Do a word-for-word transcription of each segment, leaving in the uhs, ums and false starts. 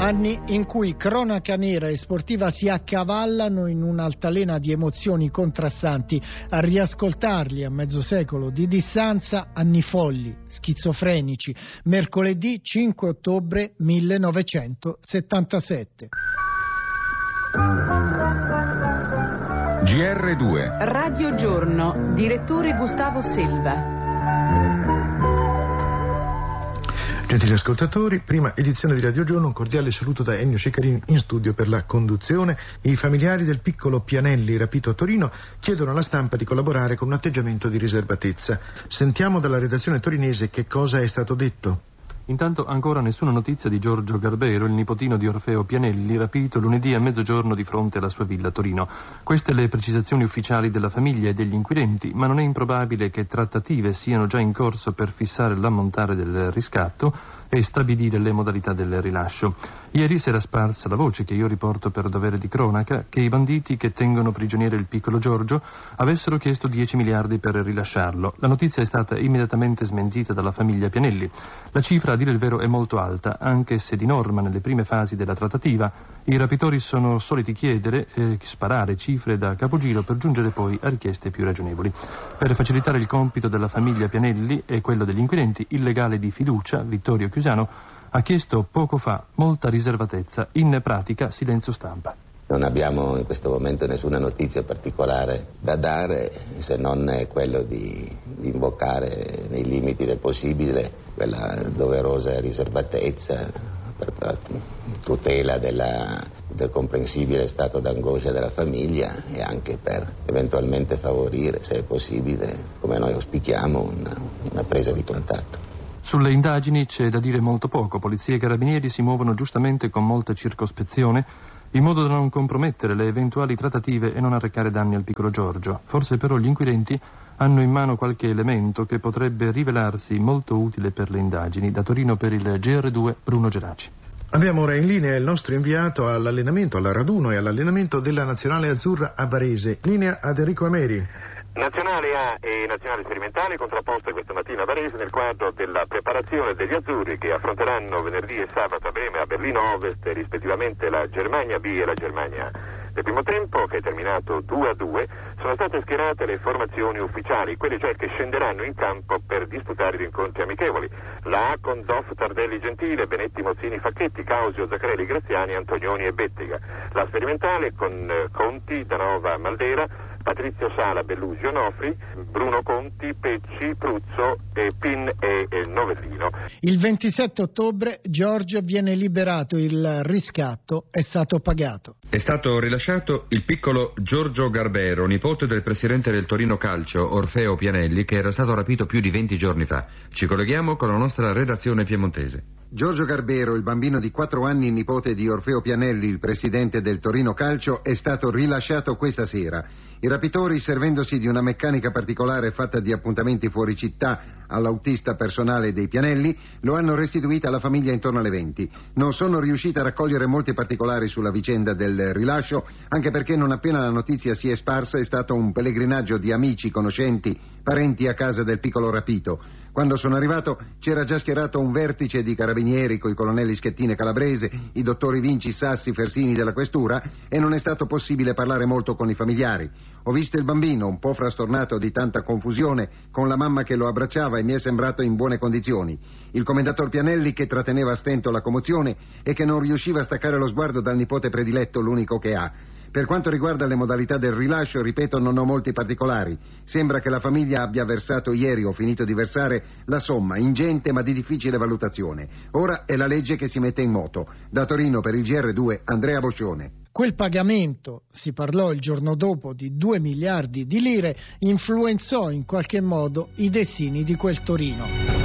Anni in cui cronaca nera e sportiva si accavallano in un'altalena di emozioni contrastanti. A riascoltarli a mezzo secolo di distanza, anni folli, schizofrenici. Mercoledì cinque ottobre millenovecentosettantasette. G R due Radio Giorno, direttore Gustavo Selva. Gentili ascoltatori, prima edizione di Radio Giorno, un cordiale saluto da Ennio Ceccarini in studio per la conduzione. I familiari del piccolo Pianelli rapito a Torino chiedono alla stampa di collaborare con un atteggiamento di riservatezza. Sentiamo dalla redazione torinese che cosa è stato detto. Intanto ancora nessuna notizia di Giorgio Garbero, il nipotino di Orfeo Pianelli, rapito lunedì a mezzogiorno di fronte alla sua villa a Torino. Queste le precisazioni ufficiali della famiglia e degli inquirenti, ma non è improbabile che trattative siano già in corso per fissare l'ammontare del riscatto e stabilire le modalità del rilascio. Ieri si era sparsa la voce, che io riporto per dovere di cronaca, che i banditi che tengono prigioniero il piccolo Giorgio avessero chiesto dieci miliardi per rilasciarlo. La notizia è stata immediatamente smentita dalla famiglia Pianelli. La cifra, a dire il vero, è molto alta, anche se di norma nelle prime fasi della trattativa i rapitori sono soliti chiedere e sparare cifre da capogiro per giungere poi a richieste più ragionevoli. Per facilitare il compito della famiglia Pianelli e quello degli inquirenti, il legale di fiducia, Vittorio Chiusano, ha chiesto poco fa molta riservatezza, in pratica silenzio stampa. Non abbiamo in questo momento nessuna notizia particolare da dare, se non quello di, di invocare nei limiti del possibile quella doverosa riservatezza per la tutela della, del comprensibile stato d'angoscia della famiglia e anche per eventualmente favorire, se è possibile, come noi auspichiamo, una, una presa di contatto. Sulle indagini c'è da dire molto poco. Polizia e carabinieri si muovono giustamente con molta circospezione, in modo da non compromettere le eventuali trattative e non arrecare danni al piccolo Giorgio. Forse però gli inquirenti hanno in mano qualche elemento che potrebbe rivelarsi molto utile per le indagini. Da Torino per il G R due, Bruno Geraci. Abbiamo ora in linea il nostro inviato all'allenamento, alla raduno e all'allenamento della Nazionale Azzurra a Varese. Linea ad Enrico Ameri. Nazionale A e Nazionale Sperimentale contrapposte questa mattina a Varese nel quadro della preparazione degli azzurri che affronteranno venerdì e sabato a Brema e a Berlino Ovest rispettivamente la Germania B e la Germania A. Nel primo tempo, che è terminato due a due, sono state schierate le formazioni ufficiali, quelle cioè che scenderanno in campo per disputare gli incontri amichevoli. La A con Zoff, Tardelli, Gentile, Benetti, Mozzini, Facchetti, Causio, Zaccarelli, Graziani, Antonioni e Bettiga. La sperimentale con eh, Conti, Danova, Maldera, Patrizio Sala, Bellusio, Onofri, Bruno Conti, Pecci, Pruzzo, e Pin e, e Novellino. Il ventisette ottobre Giorgio viene liberato, il riscatto è stato pagato. È stato rilasciato il piccolo Giorgio Garbero, nipote del presidente del Torino Calcio, Orfeo Pianelli, che era stato rapito più di venti giorni fa. Ci colleghiamo con la nostra redazione piemontese. Giorgio Garbero, il bambino di quattro anni, nipote di Orfeo Pianelli, il presidente del Torino Calcio, è stato rilasciato questa sera. I rapitori, servendosi di una meccanica particolare fatta di appuntamenti fuori città all'autista personale dei Pianelli, lo hanno restituito alla famiglia intorno alle venti. Non sono riuscita a raccogliere molti particolari sulla vicenda del rilascio, anche perché non appena la notizia si è sparsa è stato un pellegrinaggio di amici, conoscenti, parenti a casa del piccolo rapito. Quando sono arrivato c'era già schierato un vertice di carabinieri coi colonnelli Schettine Calabrese, i dottori Vinci, Sassi, Fersini della questura, e non è stato possibile parlare molto con i familiari. Ho visto il bambino un po' frastornato di tanta confusione, con la mamma che lo abbracciava, e mi è sembrato in buone condizioni. Il commendator Pianelli che tratteneva a stento la commozione e che non riusciva a staccare lo sguardo dal nipote prediletto, l'unico che ha. Per quanto riguarda le modalità del rilascio, ripeto, non ho molti particolari. Sembra che la famiglia abbia versato ieri, o finito di versare, la somma, ingente ma di difficile valutazione. Ora è la legge che si mette in moto. Da Torino per il G R due, Andrea Boscione. Quel pagamento, si parlò il giorno dopo di due miliardi di lire, influenzò in qualche modo i destini di quel Torino.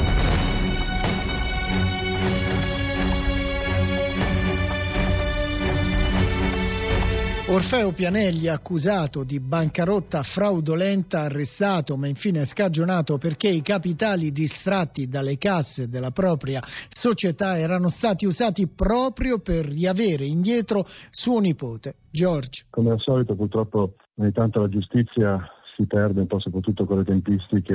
Orfeo Pianelli, accusato di bancarotta fraudolenta, arrestato ma infine scagionato perché i capitali distratti dalle casse della propria società erano stati usati proprio per riavere indietro suo nipote, Giorgio. Come al solito, purtroppo ogni tanto la giustizia si perde un po' soprattutto con le tempistiche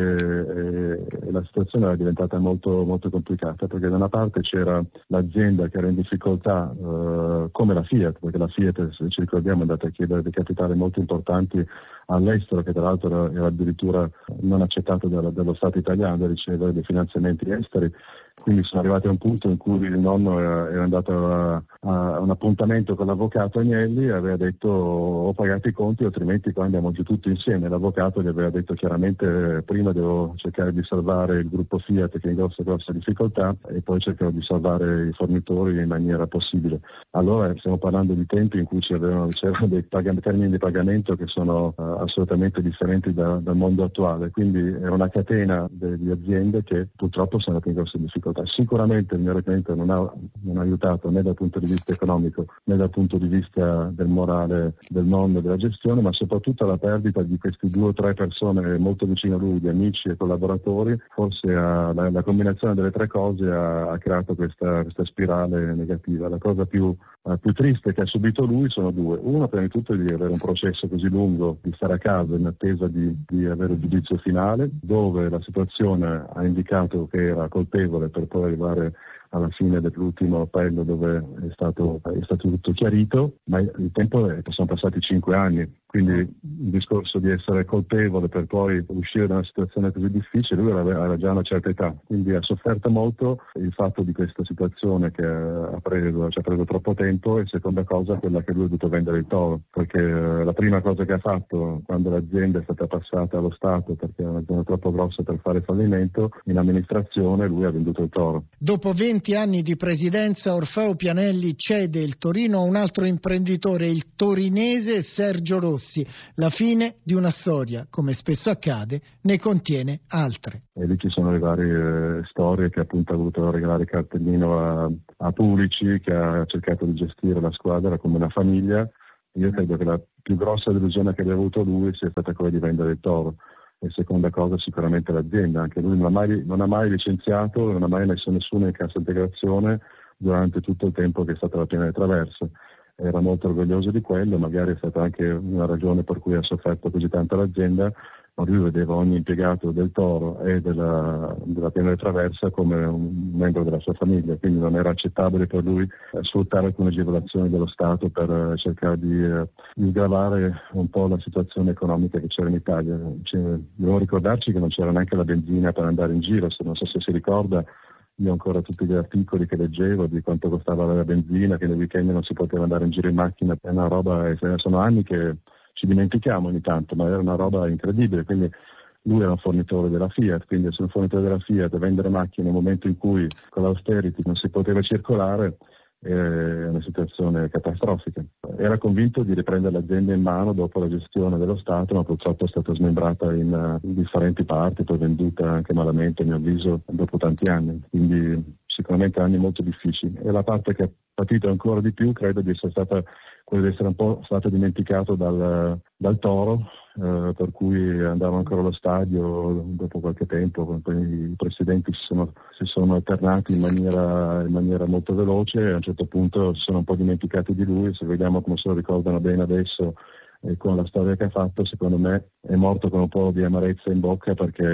e, e la situazione era diventata molto, molto complicata, perché da una parte c'era l'azienda che era in difficoltà eh, come la Fiat, perché la Fiat, se ci ricordiamo, è andata a chiedere dei capitali molto importanti all'estero, che tra l'altro era, era addirittura non accettato dallo, dallo Stato italiano da ricevere dei finanziamenti esteri. Quindi sono arrivati a un punto in cui il nonno era, era andato a, a un appuntamento con l'avvocato Agnelli e aveva detto o pagate i conti altrimenti qua andiamo giù tutti insieme. L'avvocato gli aveva detto chiaramente prima devo cercare di salvare il gruppo Fiat che è in grossa grossa difficoltà e poi cercherò di salvare i fornitori in maniera possibile. Allora stiamo parlando di tempi in cui c'erano, c'erano dei pag- termini di pagamento che sono uh, assolutamente differenti da, dal mondo attuale, quindi è una catena de- di aziende che purtroppo sono andate in grosse difficoltà. Sicuramente il mio requisito non ha, non ha aiutato né dal punto di vista economico né dal punto di vista del morale del nonno e della gestione, ma soprattutto la perdita di queste due o tre persone molto vicine a lui, di amici e collaboratori. Forse ha, la, la combinazione delle tre cose ha, ha creato questa, questa spirale negativa. La cosa più, uh, più triste che ha subito lui sono due. Uno, prima di tutto, di avere un processo così lungo, di stare a casa in attesa di, di avere il giudizio finale, dove la situazione ha indicato che era colpevole per poi arrivare alla fine dell'ultimo appello dove è stato, è stato tutto chiarito, ma il tempo è, sono passati cinque anni, quindi il discorso di essere colpevole per poi uscire da una situazione così difficile, lui aveva già una certa età, quindi ha sofferto molto il fatto di questa situazione che ha preso, ci ha preso troppo tempo, e seconda cosa quella che lui ha dovuto vendere il toro, perché la prima cosa che ha fatto quando l'azienda è stata passata allo Stato perché era un'azienda troppo grossa per fare fallimento, in amministrazione lui ha venduto il toro. Dopo venti anni di presidenza, Orfeo Pianelli cede il Torino a un altro imprenditore, il torinese Sergio Rossi. La fine di una storia, come spesso accade, ne contiene altre. E lì ci sono le varie eh, storie che appunto ha voluto regalare il cartellino a, a Pulici, che ha cercato di gestire la squadra come una famiglia. Io credo che la più grossa delusione che abbia avuto lui sia stata quella di vendere il toro. E seconda cosa sicuramente l'azienda, anche lui non ha mai, non ha mai licenziato, non ha mai messo nessuno in cassa integrazione durante tutto il tempo che è stata la piena di traverso. Era molto orgoglioso di quello, magari è stata anche una ragione per cui ha sofferto così tanto l'azienda, ma lui vedeva ogni impiegato del Toro e della, della piena di traversa come un membro della sua famiglia, quindi non era accettabile per lui sfruttare alcune agevolazioni dello Stato per cercare di, di sgravare un po' la situazione economica che c'era in Italia. Cioè, dobbiamo ricordarci che non c'era neanche la benzina per andare in giro, se non so se si ricorda. Io ho ancora tutti gli articoli che leggevo di quanto costava la benzina, che nel weekend non si poteva andare in giro in macchina, è una roba, sono anni che ci dimentichiamo ogni tanto, ma era una roba incredibile. Quindi lui era un fornitore della Fiat, quindi essere un fornitore della Fiat e vendere macchine nel momento in cui con l'austerity non si poteva circolare è una situazione catastrofica. Era convinto di riprendere l'azienda in mano dopo la gestione dello Stato, ma purtroppo è stata smembrata in, in differenti parti, poi venduta anche malamente, a mio avviso, dopo tanti anni. Quindi sicuramente anni molto difficili. E la parte che ha patito ancora di più credo di essere stata quella di essere un po' stato dimenticato dal, dal Toro, eh, per cui andava ancora allo stadio dopo qualche tempo, poi i presidenti si sono, si sono alternati in maniera, in maniera molto veloce e a un certo punto si sono un po' dimenticati di lui. Se vediamo come se lo ricordano bene adesso e con la storia che ha fatto, secondo me è morto con un po' di amarezza in bocca perché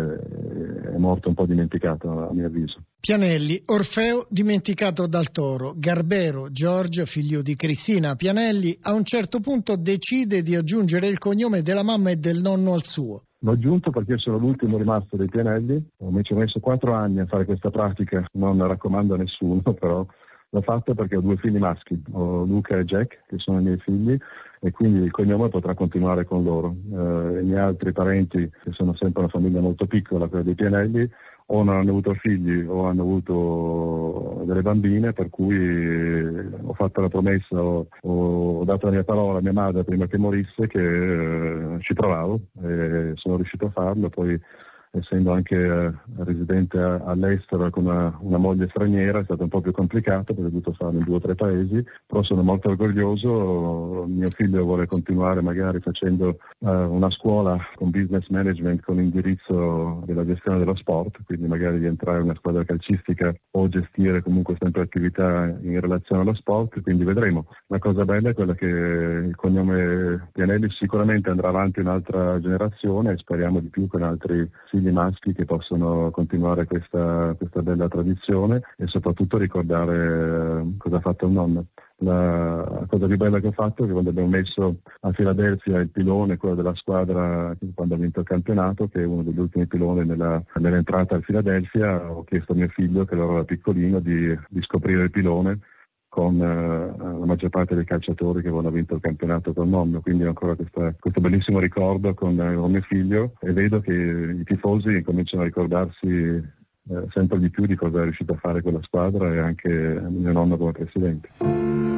è morto un po' dimenticato, a mio avviso. Pianelli, Orfeo dimenticato dal Toro. Garbero George, figlio di Cristina Pianelli, a un certo punto decide di aggiungere il cognome della mamma e del nonno al suo. L'ho aggiunto perché sono l'ultimo rimasto dei Pianelli, ci ho messo quattro anni a fare questa pratica, non raccomando a nessuno, però l'ho fatto perché ho due figli maschi, ho Luca e Jack, che sono i miei figli, e quindi il cognome potrà continuare con loro. Eh, I miei altri parenti, che sono sempre una famiglia molto piccola, quella dei Pianelli, o non hanno avuto figli o hanno avuto delle bambine, per cui ho fatto la promessa, ho, ho dato la mia parola a mia madre prima che morisse che eh, ci provavo e sono riuscito a farlo. Poi essendo anche eh, residente a, all'estero con una, una moglie straniera, è stato un po' più complicato perché ho dovuto farlo in due o tre paesi, però sono molto orgoglioso. Mio figlio vuole continuare magari facendo uh, una scuola con business management con indirizzo della gestione dello sport, quindi magari di entrare in una squadra calcistica o gestire comunque sempre attività in relazione allo sport, quindi vedremo. La cosa bella è quella che il cognome Pianelli sicuramente andrà avanti un'altra generazione e speriamo di più con altri figli maschi che possono continuare questa, questa bella tradizione e soprattutto ricordare cosa ha fatto il nonno. La cosa più bella che ho fatto è che quando abbiamo messo a Filadelfia il pilone, quello della squadra quando ha vinto il campionato, che è uno degli ultimi piloni nella, nell'entrata a Filadelfia, ho chiesto a mio figlio, che allora era piccolino, di, di scoprire il pilone con eh, la maggior parte dei calciatori che avevano vinto il campionato col nonno, quindi ho ancora questa, questo bellissimo ricordo con, eh, con mio figlio, e vedo che i tifosi cominciano a ricordarsi eh, sempre di più di cosa è riuscito a fare quella squadra e anche mio nonno come presidente.